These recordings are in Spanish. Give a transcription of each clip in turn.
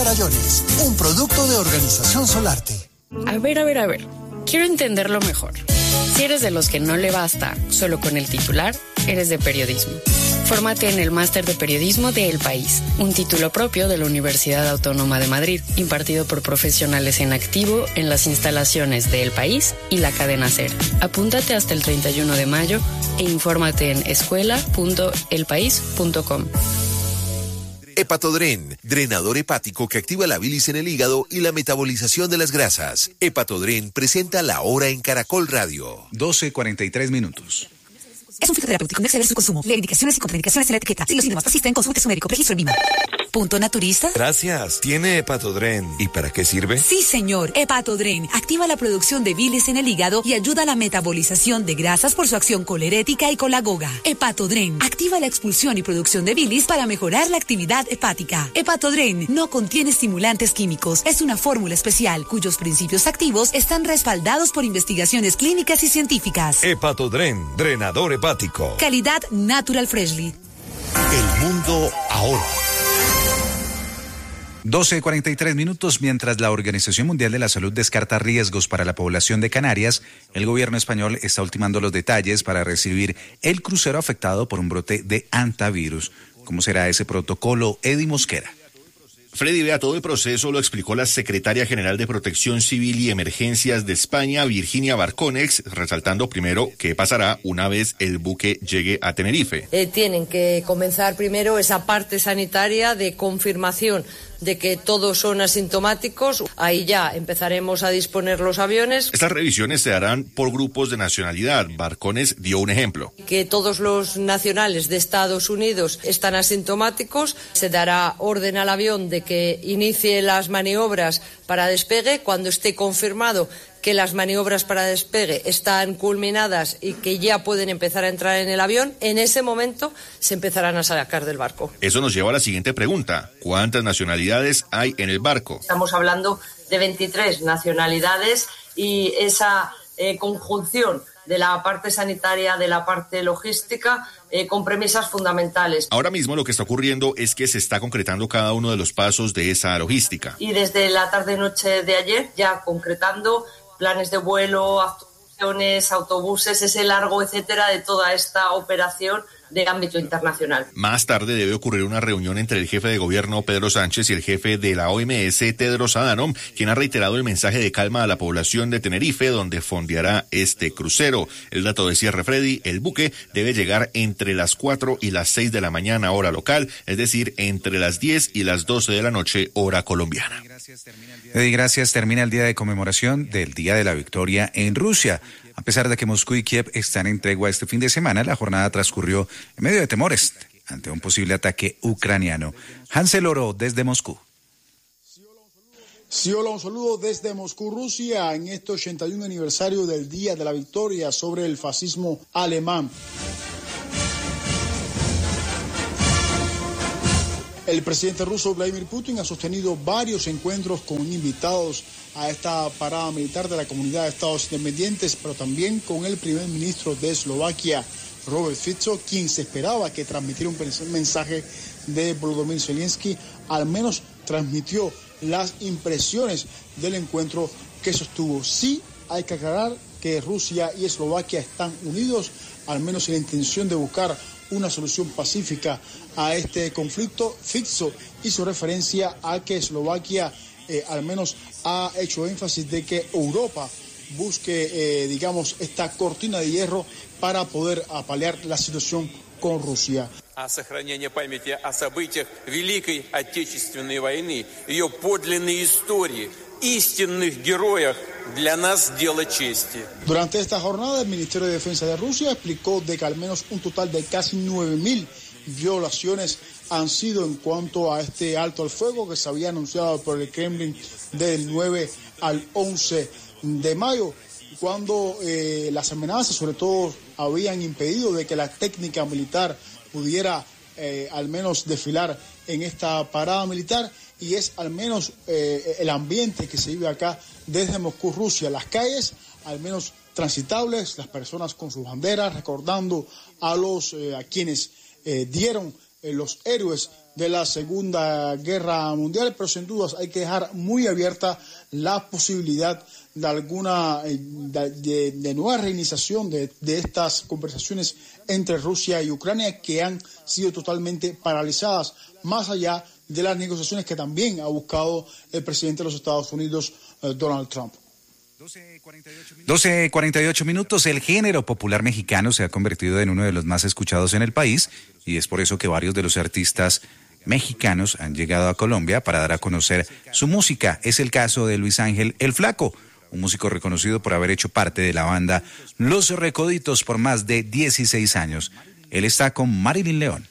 Rayones, un producto de Organización Solarte. A ver. Quiero entenderlo mejor. Si eres de los que no le basta solo con el titular, eres de periodismo. Fórmate en el Máster de Periodismo de El País, un título propio de la Universidad Autónoma de Madrid, impartido por profesionales en activo en las instalaciones de El País y la cadena SER. Apúntate hasta el 31 de mayo e infórmate en escuela.elpaís.com. Hepatodren, drenador hepático que activa la bilis en el hígado y la metabolización de las grasas. Hepatodren presenta La Hora en Caracol Radio. 12:43. Es un fitoterapéutico, no exceder su consumo. Lee indicaciones y contraindicaciones en la etiqueta. Si los síntomas persisten, consulte a su médico. Registro en Lima. ¿Punto naturista? Gracias. ¿Tiene Hepatodren? ¿Y para qué sirve? Sí, señor. Hepatodren activa la producción de bilis en el hígado y ayuda a la metabolización de grasas por su acción colerética y colagoga. Hepatodren activa la expulsión y producción de bilis para mejorar la actividad hepática. Hepatodren no contiene estimulantes químicos. Es una fórmula especial cuyos principios activos están respaldados por investigaciones clínicas y científicas. Hepatodren, drenador hepático. Calidad Natural Freshly. El mundo ahora. 12:43. Mientras la Organización Mundial de la Salud descarta riesgos para la población de Canarias, el gobierno español está ultimando los detalles para recibir el crucero afectado por un brote de hantavirus. ¿Cómo será ese protocolo? Eddie Mosquera. Freddy, vea, todo el proceso lo explicó la secretaria general de Protección Civil y Emergencias de España, Virginia Barconex, resaltando primero qué pasará una vez el buque llegue a Tenerife. Tienen que comenzar primero esa parte sanitaria de confirmación de que todos son asintomáticos. Ahí ya empezaremos a disponer los aviones. Estas revisiones se harán por grupos de nacionalidad. Barcones dio un ejemplo. Que todos los nacionales de Estados Unidos están asintomáticos. Se dará orden al avión de que inicie las maniobras para despegue cuando esté confirmado que las maniobras para despegue están culminadas y que ya pueden empezar a entrar en el avión. En ese momento se empezarán a sacar del barco. Eso nos lleva a la siguiente pregunta. ¿Cuántas nacionalidades hay en el barco? Estamos hablando de 23 nacionalidades y esa conjunción de la parte sanitaria, de la parte logística, con premisas fundamentales. Ahora mismo lo que está ocurriendo es que se está concretando cada uno de los pasos de esa logística. Y desde la tarde-noche de ayer, ya concretando planes de vuelo, actuaciones, autobuses, ese largo etcétera de toda esta operación de ámbito internacional. Más tarde debe ocurrir una reunión entre el jefe de gobierno Pedro Sánchez y el jefe de la OMS Tedros Adhanom, quien ha reiterado el mensaje de calma a la población de Tenerife, donde fondeará este crucero. El dato de cierre, Freddy, el buque debe llegar entre las 4 y las 6 de la mañana hora local, es decir, entre las 10 y las 12 de la noche hora colombiana. Eddie, gracias. Termina el día de conmemoración del Día de la Victoria en Rusia. A pesar de que Moscú y Kiev están en tregua este fin de semana, la jornada transcurrió en medio de temores ante un posible ataque ucraniano. Hansel Oro, desde Moscú. Sí, hola, un saludo desde Moscú, Rusia, en este 81 aniversario del Día de la Victoria sobre el fascismo alemán. El presidente ruso Vladimir Putin ha sostenido varios encuentros con invitados a esta parada militar de la Comunidad de Estados Independientes, pero también con el primer ministro de Eslovaquia, Robert Fico, quien se esperaba que transmitiera un mensaje de Volodymyr Zelensky. Al menos transmitió las impresiones del encuentro que sostuvo. Sí, hay que aclarar que Rusia y Eslovaquia están unidos, al menos en la intención de buscar una solución pacífica a este conflicto. Fico hizo referencia a que Eslovaquia al menos ha hecho énfasis de que Europa busque, esta cortina de hierro para poder paliar la situación con Rusia. А сохранение памяти о событиях Великой Отечественной войны, ее подлинной истории, истинных героях, для нас дело чести. Durante esta jornada, el Ministerio de Defensa de Rusia explicó de que al menos un total de casi 9.000 violaciones han sido en cuanto a este alto al fuego que se había anunciado por el Kremlin del 9 al 11 de mayo, cuando las amenazas sobre todo habían impedido de que la técnica militar pudiera al menos desfilar en esta parada militar, y es al menos el ambiente que se vive acá desde Moscú, Rusia. Las calles al menos transitables, las personas con sus banderas recordando a quienes dieron los héroes de la Segunda Guerra Mundial, pero sin dudas hay que dejar muy abierta la posibilidad de alguna de nueva reiniciación de estas conversaciones entre Rusia y Ucrania, que han sido totalmente paralizadas, más allá de las negociaciones que también ha buscado el presidente de los Estados Unidos, Donald Trump. 12:48 minutos. El género popular mexicano se ha convertido en uno de los más escuchados en el país, y es por eso que varios de los artistas mexicanos han llegado a Colombia para dar a conocer su música. Es el caso de Luis Ángel El Flaco, un músico reconocido por haber hecho parte de la banda Los Recoditos por más de 16 años. Él está con Marilyn León.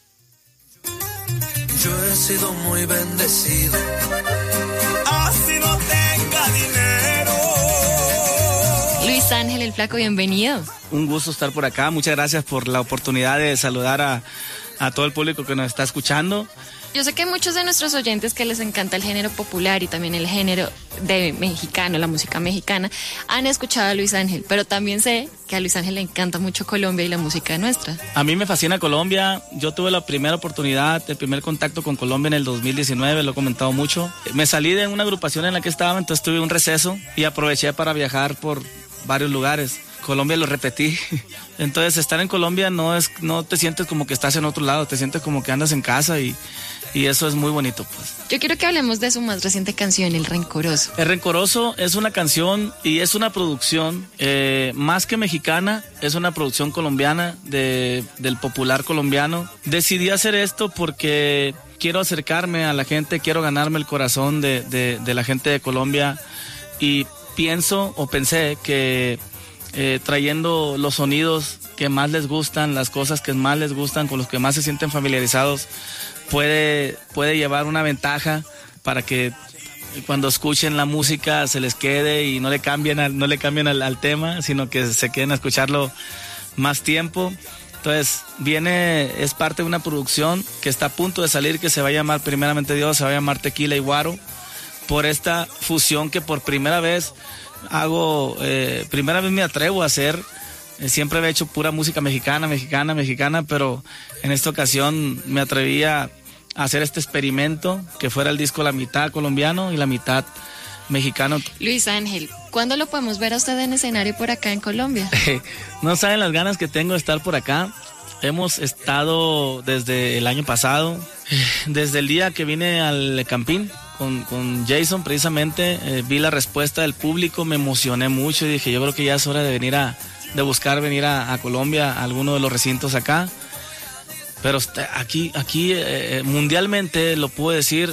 Yo he sido muy bendecido, así no tenga dinero. Luis Ángel El Flaco, bienvenido. Un gusto estar por acá, muchas gracias por la oportunidad de saludar a todo el público que nos está escuchando. Yo sé que hay muchos de nuestros oyentes que les encanta el género popular y también el género de mexicano, la música mexicana, han escuchado a Luis Ángel, pero también sé que a Luis Ángel le encanta mucho Colombia y la música nuestra. A mí me fascina Colombia. Yo tuve la primera oportunidad, el primer contacto con Colombia en el 2019, lo he comentado mucho. Me salí de una agrupación en la que estaba, entonces tuve un receso y aproveché para viajar por varios lugares. Colombia lo repetí. Entonces estar en Colombia no te sientes como que estás en otro lado, te sientes como que andas en casa y eso es muy bonito, pues. Yo quiero que hablemos de su más reciente canción, El Rencoroso. El Rencoroso es una canción y es una producción más que mexicana, es una producción colombiana del popular colombiano. Decidí hacer esto porque quiero acercarme a la gente, quiero ganarme el corazón de la gente de Colombia, y pensé que trayendo los sonidos que más les gustan, las cosas que más les gustan, con los que más se sienten familiarizados, puede llevar una ventaja para que cuando escuchen la música se les quede y no le cambien al tema, sino que se queden a escucharlo más tiempo. Entonces es parte de una producción que está a punto de salir, que se va a llamar, primeramente Dios, se va a llamar Tequila y Guaro, por esta fusión que por primera vez me atrevo a hacer. Siempre había hecho pura música mexicana, pero en esta ocasión me atreví a hacer este experimento, que fuera el disco la mitad colombiano y la mitad mexicano. Luis Ángel, ¿cuándo lo podemos ver a usted en escenario por acá en Colombia? No saben las ganas que tengo de estar por acá. Hemos estado desde el año pasado, desde el día que vine al Campín con Jason, precisamente, vi la respuesta del público, me emocioné mucho y dije, yo creo que ya es hora de buscar venir a Colombia, a alguno de los recintos acá. Pero aquí mundialmente, lo puedo decir,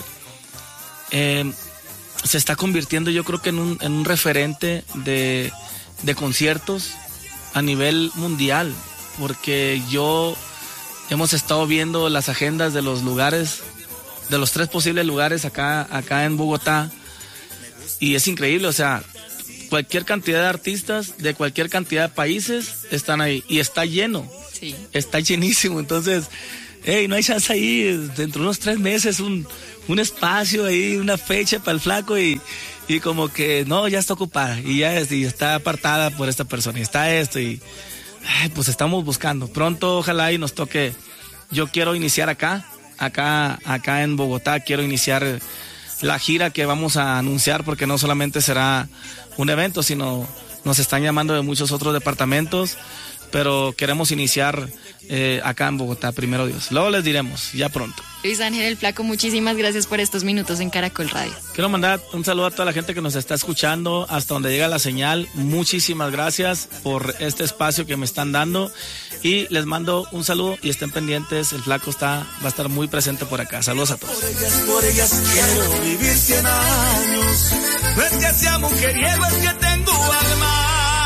se está convirtiendo, yo creo que en un referente de conciertos a nivel mundial, porque hemos estado viendo las agendas de los lugares, de los 3 posibles lugares acá en Bogotá, y es increíble, o sea, cualquier cantidad de artistas de cualquier cantidad de países están ahí y está lleno. Sí. Está llenísimo. Entonces, no hay chance ahí dentro de unos 3 meses un espacio ahí, una fecha para el Flaco y como que no, ya está ocupada y está apartada por esta persona y está esto y pues estamos buscando. Pronto ojalá y nos toque. Yo quiero iniciar acá en Bogotá, quiero iniciar la gira que vamos a anunciar, porque no solamente será un evento, sino nos están llamando de muchos otros departamentos, pero queremos iniciar acá en Bogotá, primero Dios. Luego les diremos, ya pronto. Luis Ángel El Flaco, muchísimas gracias por estos minutos en Caracol Radio. Quiero mandar un saludo a toda la gente que nos está escuchando hasta donde llega la señal. Muchísimas gracias por este espacio que me están dando y les mando un saludo y estén pendientes. El Flaco va a estar muy presente por acá. Saludos a todos. Por ellas quiero vivir 100 años. No es que sea mujeriego, es que tengo alma.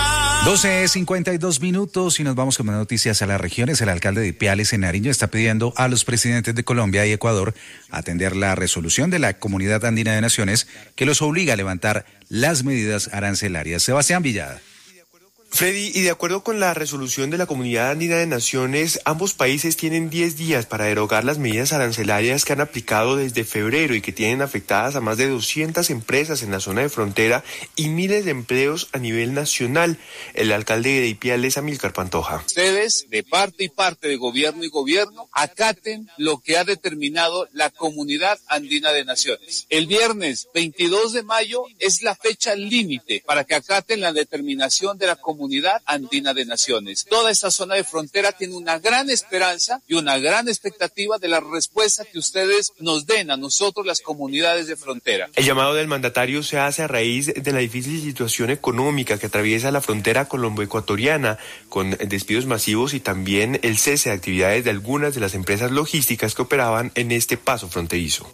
12:52 minutos y nos vamos con más noticias a las regiones. El alcalde de Ipiales, en Nariño, está pidiendo a los presidentes de Colombia y Ecuador atender la resolución de la Comunidad Andina de Naciones que los obliga a levantar las medidas arancelarias. Sebastián Villada. Freddy, y de acuerdo con la resolución de la Comunidad Andina de Naciones, ambos países tienen 10 días para derogar las medidas arancelarias que han aplicado desde febrero y que tienen afectadas a más de 200 empresas en la zona de frontera y miles de empleos a nivel nacional. El alcalde de Ipiales, Amílcar Pantoja. Ustedes, de parte y parte de gobierno y gobierno, acaten lo que ha determinado la Comunidad Andina de Naciones. El viernes 22 de mayo es la fecha límite para que acaten la determinación de la Comunidad Andina de Naciones. Toda esta zona de frontera tiene una gran esperanza y una gran expectativa de la respuesta que ustedes nos den a nosotros, las comunidades de frontera. El llamado del mandatario se hace a raíz de la difícil situación económica que atraviesa la frontera colombo-ecuatoriana, con despidos masivos y también el cese de actividades de algunas de las empresas logísticas que operaban en este paso fronterizo.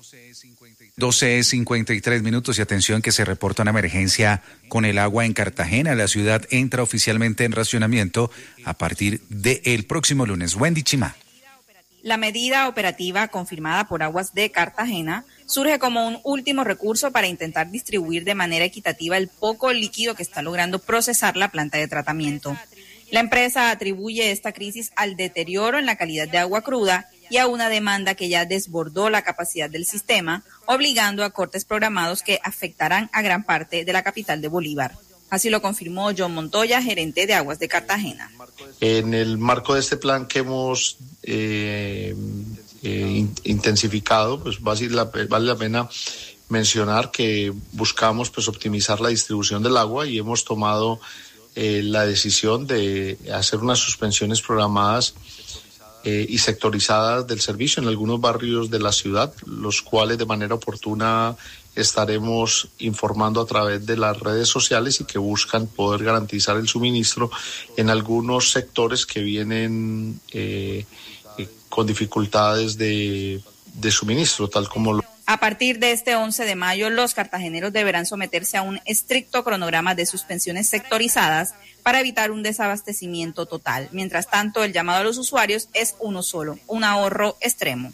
12:53 y atención que se reporta una emergencia con el agua en Cartagena. La ciudad entra oficialmente en racionamiento a partir del próximo lunes. Wendy Chimá. La medida operativa confirmada por Aguas de Cartagena surge como un último recurso para intentar distribuir de manera equitativa el poco líquido que está logrando procesar la planta de tratamiento. La empresa atribuye esta crisis al deterioro en la calidad de agua cruda y a una demanda que ya desbordó la capacidad del sistema, obligando a cortes programados que afectarán a gran parte de la capital de Bolívar. Así lo confirmó John Montoya, gerente de Aguas de Cartagena. En el marco de este plan que hemos intensificado, pues vale la pena mencionar que buscamos pues optimizar la distribución del agua y hemos tomado la decisión de hacer unas suspensiones programadas y sectorizadas del servicio en algunos barrios de la ciudad, los cuales de manera oportuna estaremos informando a través de las redes sociales y que buscan poder garantizar el suministro en algunos sectores que vienen con dificultades de suministro, tal como lo... A partir de este 11 de mayo, los cartageneros deberán someterse a un estricto cronograma de suspensiones sectorizadas para evitar un desabastecimiento total. Mientras tanto, el llamado a los usuarios es uno solo, un ahorro extremo.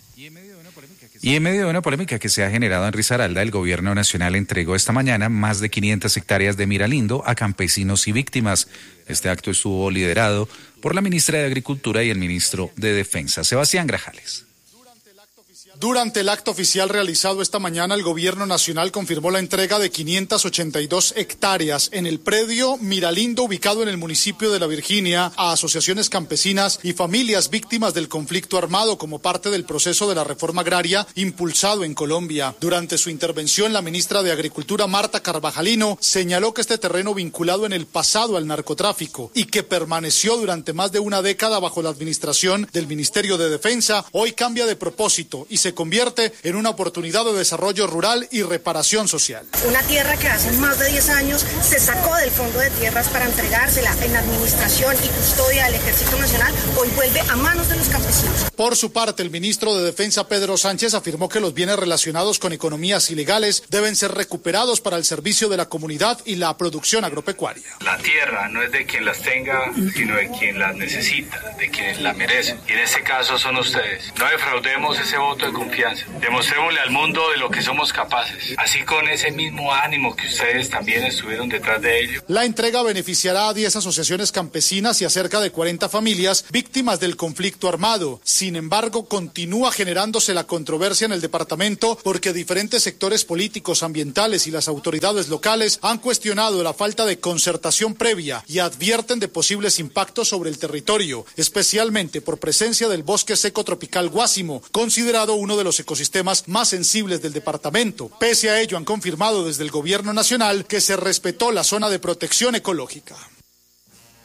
Y en medio de una polémica que se ha generado en Risaralda, el gobierno nacional entregó esta mañana más de 500 hectáreas de miralindo a campesinos y víctimas. Este acto estuvo liderado por la ministra de Agricultura y el ministro de Defensa, Sebastián Grajales. Durante el acto oficial realizado esta mañana, el Gobierno Nacional confirmó la entrega de 582 hectáreas en el predio Miralindo, ubicado en el municipio de La Virginia, a asociaciones campesinas y familias víctimas del conflicto armado como parte del proceso de la reforma agraria impulsado en Colombia. Durante su intervención, la ministra de Agricultura, Marta Carvajalino, señaló que este terreno vinculado en el pasado al narcotráfico y que permaneció durante más de una década bajo la administración del Ministerio de Defensa, hoy cambia de propósito y se convierte en una oportunidad de desarrollo rural y reparación social. Una tierra que hace más de 10 años se sacó del Fondo de Tierras para entregársela en administración y custodia al Ejército Nacional, hoy vuelve a manos de los campesinos. Por su parte, el ministro de Defensa, Pedro Sánchez, afirmó que los bienes relacionados con economías ilegales deben ser recuperados para el servicio de la comunidad y la producción agropecuaria. La tierra no es de quien las tenga, sino de quien las necesita, de quienes la merecen. Y en este caso son ustedes. No defraudemos ese voto de confianza. Demostrémosle al mundo de lo que somos capaces. Así con ese mismo ánimo que ustedes también estuvieron detrás de ello. La entrega beneficiará a 10 asociaciones campesinas y a cerca de 40 familias víctimas del conflicto armado. Sin embargo, continúa generándose la controversia en el departamento porque diferentes sectores políticos, ambientales y las autoridades locales han cuestionado la falta de concertación previa y advierten de posibles impactos sobre el territorio, especialmente por presencia del bosque seco tropical Guásimo, considerado uno de los ecosistemas más sensibles del departamento. Pese a ello, han confirmado desde el Gobierno Nacional que se respetó la zona de protección ecológica.